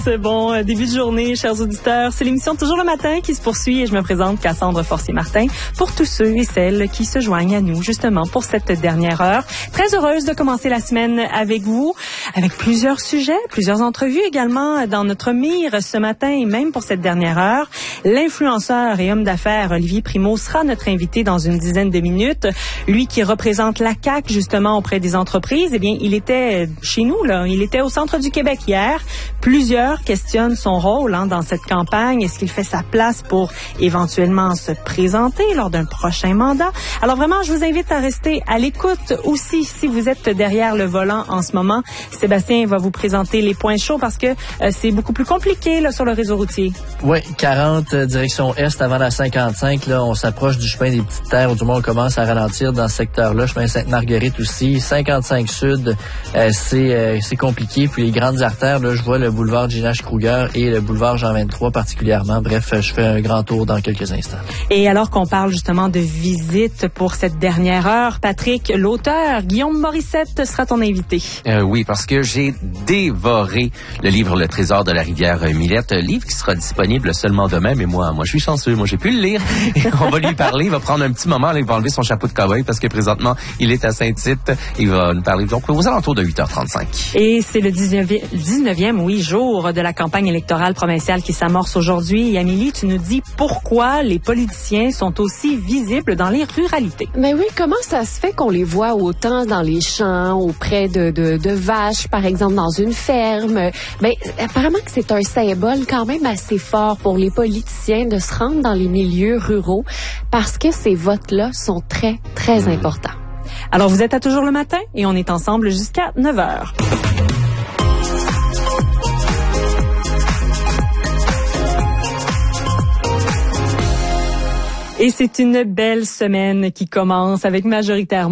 Bon début de journée, chers auditeurs. C'est l'émission Toujours le matin qui se poursuit et je me présente Cassandre Forcier-Martin pour tous ceux et celles qui se joignent à nous justement pour cette dernière heure. Très heureuse de commencer la semaine avec vous, avec plusieurs sujets, plusieurs entrevues également dans notre mire ce matin et même pour cette dernière heure. L'influenceur et homme d'affaires Olivier Primo sera notre invité dans une dizaine de minutes. Lui qui représente la CAQ justement auprès des entreprises, eh bien il était chez nous là, il était au centre du Québec hier. Plusieurs questionnent son rôle dans cette campagne. Est-ce qu'il fait sa place pour éventuellement se présenter lors d'un prochain mandat? Alors vraiment, je vous invite à rester à l'écoute aussi si vous êtes derrière le volant en ce moment. Sébastien va vous présenter les points chauds parce que c'est beaucoup plus compliqué là, sur le réseau routier. Oui, 40 direction Est avant la 55. Là, on s'approche du chemin des Petites Terres où tout le monde commence à ralentir dans ce secteur-là. Chemin Sainte-Marguerite aussi. 55 Sud, c'est compliqué. Puis les grandes artères, là, je vois le boulevard Ginache-Kruger et le boulevard Jean-23 particulièrement. Bref, je fais un grand tour dans quelques instants. Et alors qu'on parle justement de visite pour cette dernière heure, Patrick, l'auteur, Guillaume Morissette, sera ton invité. Oui, parce que j'ai dévoré le livre Le Trésor de la rivière Millette, livre qui sera disponible seulement demain, mais moi je suis chanceux, moi j'ai pu le lire. Et on va lui parler, il va prendre un petit moment, là, il va enlever son chapeau de cow-boy parce que présentement, il est à Saint-Tite. Il va nous parler donc aux alentours de 8h35. Et c'est le 19e, jour de la campagne électorale provinciale qui s'amorce aujourd'hui. Et Amélie, tu nous dis pourquoi les politiciens sont aussi visibles dans les ruralités. Mais oui, comment ça se fait qu'on les voit autant dans les champs, auprès de vaches, par exemple, dans une ferme? Ben, apparemment que c'est un symbole quand même assez fort pour les politiciens de se rendre dans les milieux ruraux parce que ces votes-là sont très, très importants. Alors, vous êtes à Toujours le matin et on est ensemble jusqu'à 9h. Et c'est une belle semaine qui commence avec majoritairement